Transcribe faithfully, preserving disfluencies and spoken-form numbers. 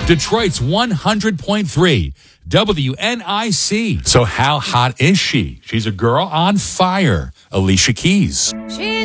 Detroit's one hundred point three W N I C. So how hot is she? She's a girl on fire. Alicia Keys. She's